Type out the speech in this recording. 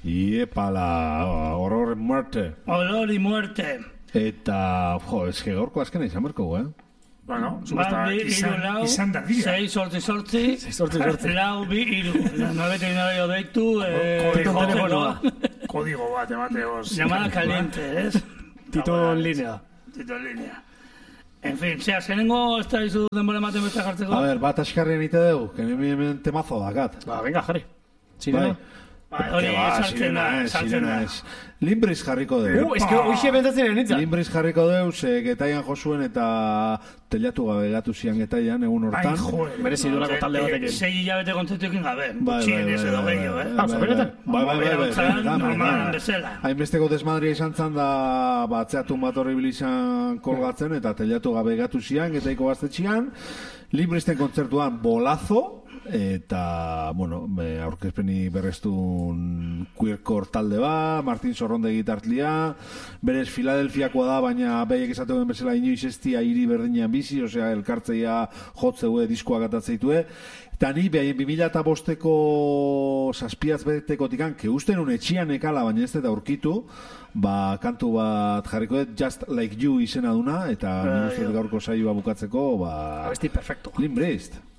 Iepala, horror muerte. Olor y muerte. Eta, eske gaurko azkena izan berko, Bueno, izan da dira. 6-8-8, lau, bi, iru. Nabete binario deitu, Kodigo bat, emateoz. Llamada caliente, ¿es? Tito en línea. En fin, azkenengo ez da izu denbora ematen beste jartzeko. A ver, bat askarrien ite dugu, que hemen temazo dakat. Venga, jarri. Sirena. Hori, saltzen da. Limbriz jarriko dugu. Es que hoxe bentatzen enitza. Limbriz jarriko dugu, getaian josuen eta telatu gabe gatu zian getaian, egun hortan. Merezi duelako talde batekin. 6 hilabete kontzertuekin gabe. Gutxien edo gehiago, Benetan? Bai. Hainbesteko desmadria izan zan da, batzeatu bat horri bilizan kolgatzen, eta telatu gabe gatu zian, getaiko gaztetxian. Limbrizten kontzertuan bolazo, eta, bueno, aurkezpeni berreztun queercore talde ba, Martin Sorronde gitartlia, berez Filadelfiakoa da, baina behiek esaten bezala inoiz estia hiri berdinean bizi, osea, elkartzeia jotzeue, diskoak atatzeitue, eta ni behaien 2005ko saspiaz betekotikan, que usten un etxian ekala, baina ez eta aurkitu, kantu bat jarriko dut, Just Like You izena duna, eta nire gaurko saioa bukatzeko, Abesti perfecto. Limbriz.